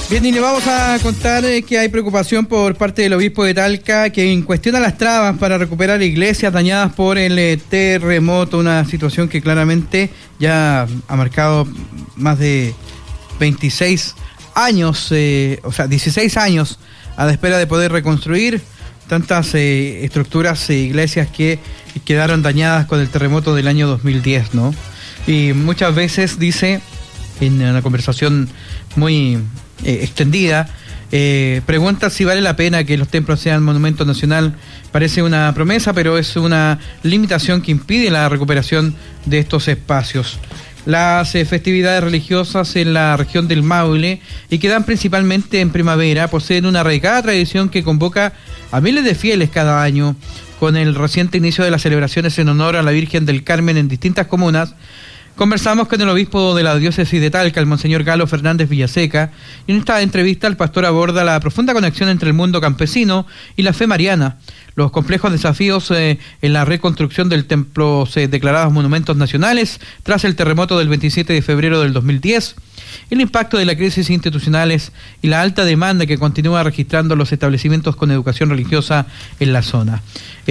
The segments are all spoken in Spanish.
Bien, y le vamos a contar que hay preocupación por parte del obispo de Talca, quien cuestiona las trabas para recuperar iglesias dañadas por el terremoto, una situación que claramente ya ha marcado más de 26 años, 16 años a la espera de poder reconstruir tantas estructuras e iglesias que quedaron dañadas con el terremoto del año 2010, ¿no? Y muchas veces dice, en una conversación muy extendida, pregunta si vale la pena que los templos sean monumento nacional. Parece una promesa, pero es una limitación que impide la recuperación de estos espacios. Las festividades religiosas en la región del Maule, y que dan principalmente en primavera, poseen una arraigada tradición que convoca a miles de fieles cada año. Con el reciente inicio de las celebraciones en honor a la Virgen del Carmen en distintas comunas, conversamos con el obispo de la diócesis de Talca, el monseñor Galo Fernández Villaseca, y en esta entrevista el pastor aborda la profunda conexión entre el mundo campesino y la fe mariana, los complejos desafíos en la reconstrucción del templo declarados monumentos nacionales tras el terremoto del 27 de febrero del 2010, el impacto de la crisis institucionales y la alta demanda que continúa registrando los establecimientos con educación religiosa en la zona.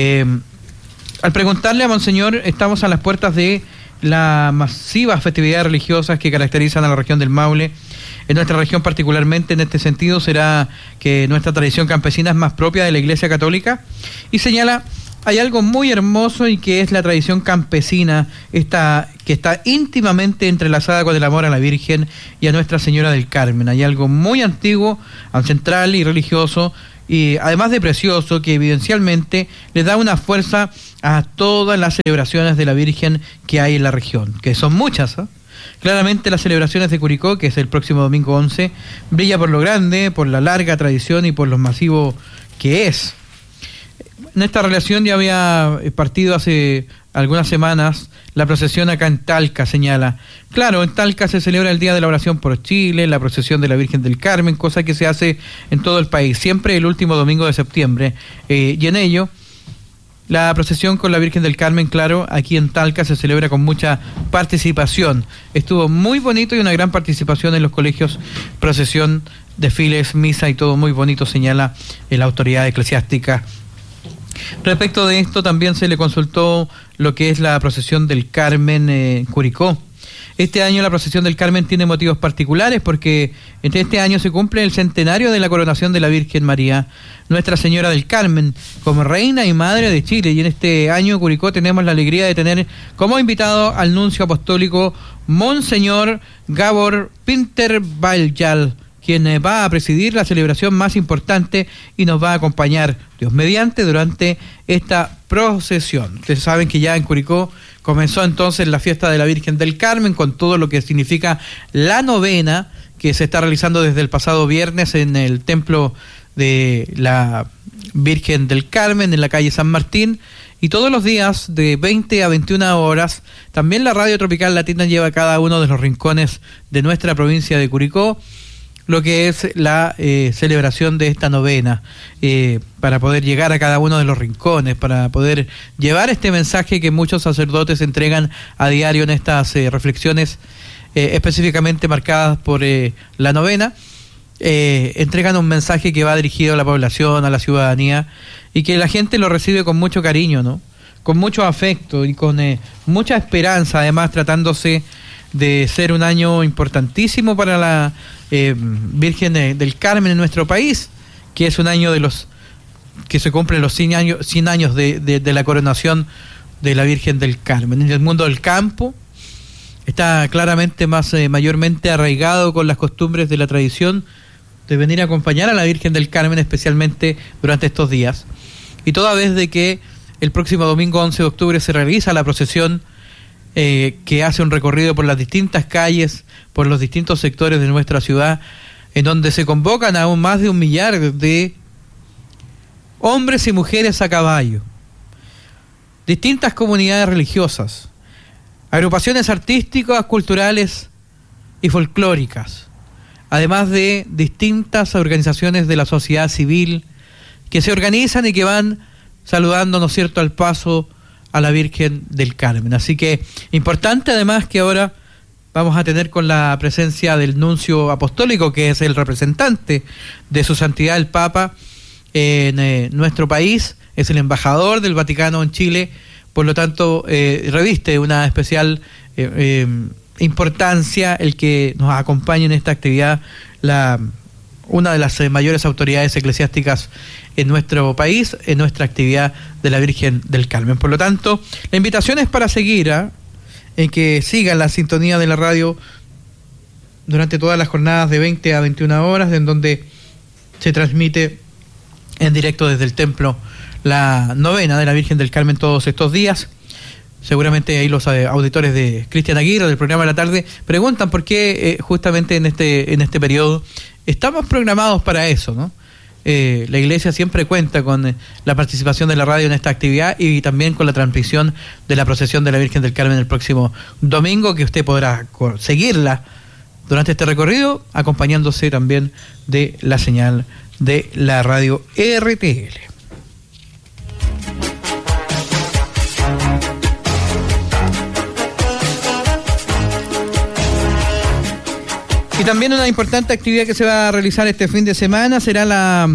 Al preguntarle a monseñor, estamos a las puertas de las masivas festividades religiosas que caracterizan a la región del Maule. En nuestra región particularmente, en este sentido, será que nuestra tradición campesina es más propia de la Iglesia Católica, y señala, hay algo muy hermoso y que es la tradición campesina, que está íntimamente entrelazada con el amor a la Virgen y a Nuestra Señora del Carmen. Hay algo muy antiguo, ancestral y religioso, y además de precioso, que evidencialmente le da una fuerza a todas las celebraciones de la Virgen que hay en la región, que son muchas, ¿eh? Claramente las celebraciones de Curicó, que es el próximo domingo 11, brilla por lo grande, por la larga tradición y por lo masivo que es. En esta relación ya había partido hace algunas semanas la procesión acá en Talca, señala. Claro, en Talca se celebra el Día de la Oración por Chile, la procesión de la Virgen del Carmen, cosa que se hace en todo el país, siempre el último domingo de septiembre. Y en ello, la procesión con la Virgen del Carmen, claro, aquí en Talca se celebra con mucha participación. Estuvo muy bonito y una gran participación en los colegios, procesión, desfiles, misa y todo muy bonito, señala la autoridad eclesiástica. Respecto de esto, también se le consultó lo que es la procesión del Carmen Curicó. Este año la procesión del Carmen tiene motivos particulares porque este año se cumple el centenario de la coronación de la Virgen María, Nuestra Señora del Carmen, como Reina y Madre de Chile. Y en este año Curicó tenemos la alegría de tener como invitado al nuncio apostólico Monseñor Gabor Pinterbayal, quien va a presidir la celebración más importante y nos va a acompañar, Dios mediante, durante esta procesión. Ustedes saben que ya en Curicó comenzó entonces la fiesta de la Virgen del Carmen, con todo lo que significa la novena que se está realizando desde el pasado viernes en el templo de la Virgen del Carmen, en la calle San Martín, y todos los días de 20 a 21 horas, también la Radio Tropical Latina lleva a cada uno de los rincones de nuestra provincia de Curicó lo que es la celebración de esta novena, para poder llegar a cada uno de los rincones, para poder llevar este mensaje que muchos sacerdotes entregan a diario en estas reflexiones específicamente marcadas por la novena. Entregan un mensaje que va dirigido a la población, a la ciudadanía, y que la gente lo recibe con mucho cariño, ¿no? Con mucho afecto y con mucha esperanza, además tratándose de ser un año importantísimo para la Virgen del Carmen en nuestro país, que es un año de los que se cumplen los 100 años de la coronación de la Virgen del Carmen. En el mundo del campo está claramente mayormente arraigado con las costumbres de la tradición de venir a acompañar a la Virgen del Carmen, especialmente durante estos días. Y toda vez de que el próximo domingo 11 de octubre se realiza la procesión que hace un recorrido por las distintas calles, por los distintos sectores de nuestra ciudad, en donde se convocan aún más de 1 millar de hombres y mujeres a caballo, distintas comunidades religiosas, agrupaciones artísticas, culturales y folclóricas, además de distintas organizaciones de la sociedad civil que se organizan y que van saludando, ¿no es cierto?, al paso a la Virgen del Carmen. Así que importante además que ahora vamos a tener con la presencia del nuncio apostólico, que es el representante de su santidad el Papa en nuestro país, es el embajador del Vaticano en Chile, por lo tanto reviste una especial importancia el que nos acompañe en esta actividad una de las mayores autoridades eclesiásticas en nuestro país, en nuestra actividad de la Virgen del Carmen. Por lo tanto, la invitación es para seguir, en que sigan la sintonía de la radio durante todas las jornadas de 20 a 21 horas, en donde se transmite en directo desde el templo la novena de la Virgen del Carmen todos estos días. Seguramente ahí los auditores de Cristian Aguirre del programa de la tarde preguntan por qué justamente en este periodo estamos programados para eso, ¿no? La Iglesia siempre cuenta con la participación de la radio en esta actividad y también con la transmisión de la procesión de la Virgen del Carmen el próximo domingo, que usted podrá seguirla durante este recorrido, acompañándose también de la señal de la radio RTL. Y también una importante actividad que se va a realizar este fin de semana será la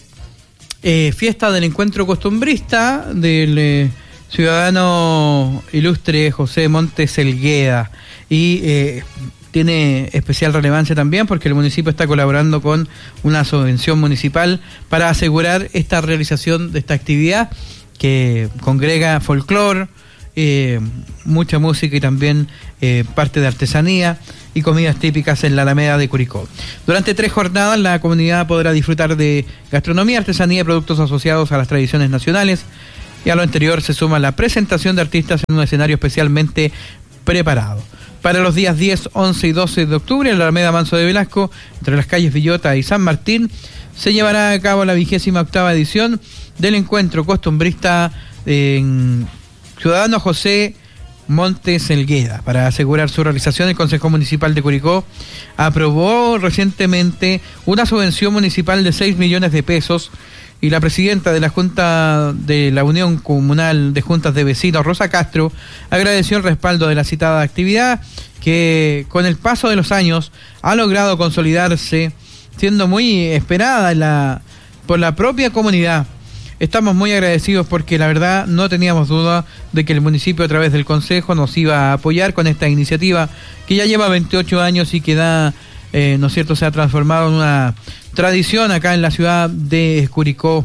fiesta del encuentro costumbrista del ciudadano ilustre José Montes Elgueda. Y tiene especial relevancia también porque el municipio está colaborando con una subvención municipal para asegurar esta realización de esta actividad que congrega folclore, mucha música y también parte de artesanía y comidas típicas en la Alameda de Curicó. Durante 3 jornadas la comunidad podrá disfrutar de gastronomía, artesanía y productos asociados a las tradiciones nacionales, y a lo anterior se suma la presentación de artistas en un escenario especialmente preparado. Para los días 10, 11 y 12 de octubre en la Alameda Manso de Velasco, entre las calles Villota y San Martín, se llevará a cabo la 28ª edición del encuentro costumbrista en Ciudadano José Montes Elgueda. Para asegurar su realización, el Consejo Municipal de Curicó aprobó recientemente una subvención municipal de 6 millones de pesos, y la presidenta de la Junta de la Unión Comunal de Juntas de Vecinos, Rosa Castro, agradeció el respaldo de la citada actividad, que con el paso de los años ha logrado consolidarse, siendo muy esperada por la propia comunidad. Estamos muy agradecidos porque la verdad no teníamos duda de que el municipio a través del Consejo nos iba a apoyar con esta iniciativa que ya lleva 28 años y que ¿no es cierto?, se ha transformado en una tradición acá en la ciudad de Curicó.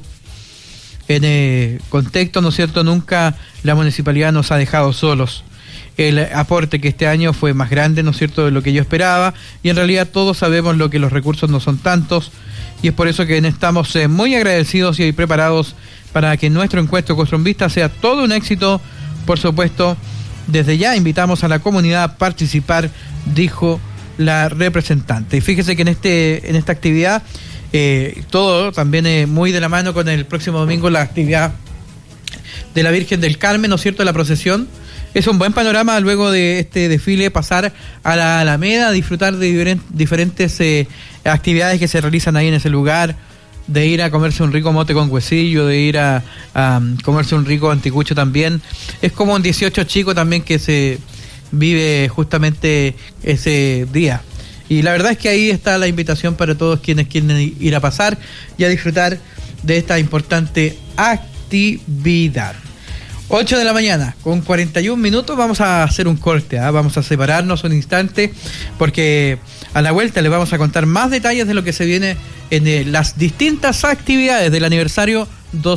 En contexto, ¿no es cierto?, nunca la municipalidad nos ha dejado solos. El aporte que este año fue más grande, ¿no es cierto?, de lo que yo esperaba, y en realidad todos sabemos lo que los recursos no son tantos, y es por eso que estamos muy agradecidos y preparados para que nuestro encuentro costumbrista sea todo un éxito. Por supuesto, desde ya invitamos a la comunidad a participar, dijo la representante. Y fíjese que en esta actividad, todo también muy de la mano con el próximo domingo, la actividad de la Virgen del Carmen, ¿no es cierto?, la procesión. Es un buen panorama luego de este desfile pasar a la Alameda, disfrutar de diferentes actividades que se realizan ahí en ese lugar, de ir a comerse un rico mote con huesillo, de ir a comerse un rico anticucho también. Es como un 18 chico también que se vive justamente ese día. Y la verdad es que ahí está la invitación para todos quienes quieren ir a pasar y a disfrutar de esta importante actividad. 8 de la mañana, con 41 minutos, vamos a hacer un corte, vamos a separarnos un instante, porque a la vuelta les vamos a contar más detalles de lo que se viene en las distintas actividades del aniversario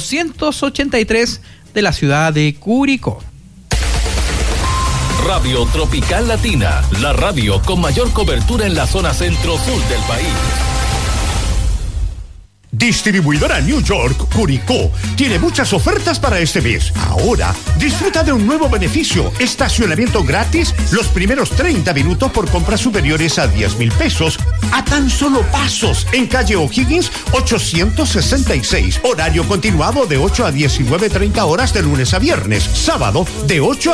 283 de la ciudad de Curicó. Radio Tropical Latina, la radio con mayor cobertura en la zona centro-sur del país. Distribuidora New York Curicó tiene muchas ofertas para este mes. Ahora, disfruta de un nuevo beneficio: estacionamiento gratis los primeros 30 minutos por compras superiores a 10,000 pesos, a tan solo pasos, en calle O'Higgins 866. Horario continuado de 8 a 19:30 horas de lunes a viernes. Sábado de 8 a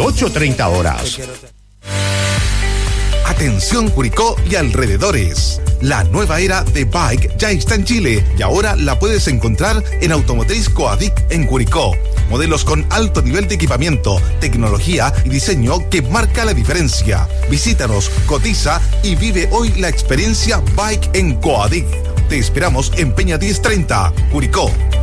18:30 horas. Atención Curicó y alrededores. La nueva era de bike ya está en Chile y ahora la puedes encontrar en Automotriz Coadic en Curicó. Modelos con alto nivel de equipamiento, tecnología y diseño que marca la diferencia. Visítanos, cotiza y vive hoy la experiencia Bike en Coadic. Te esperamos en Peña 1030, Curicó.